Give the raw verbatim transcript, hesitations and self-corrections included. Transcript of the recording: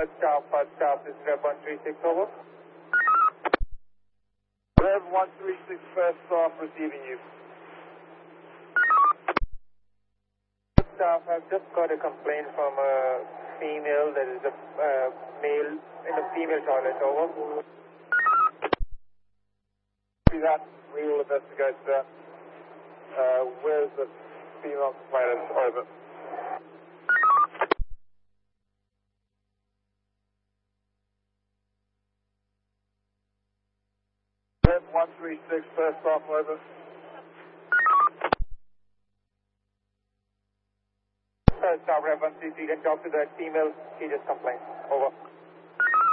Third staff, first staff, this is Rev one three six, over. Rev one three six, first staff, receiving you. Third staff, I've just got a complaint from a female, there is a uh, male in a female toilet, over. See that, we will investigate that. Uh, where's the female complainant? Over. Rev one three six, first staff, over. Third staff, Rev one three six, can talk to that female, she just complained, over.